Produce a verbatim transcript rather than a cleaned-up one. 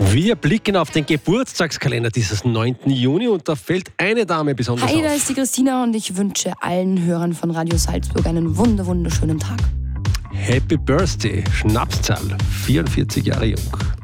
Wir blicken auf den Geburtstagskalender dieses neunten Juni und da fällt eine Dame besonders Hi, da auf. ist die Christina und ich wünsche allen Hörern von Radio Salzburg einen wunder wunderschönen Tag. Happy Birthday, Schnapszahl, vierundvierzig Jahre jung.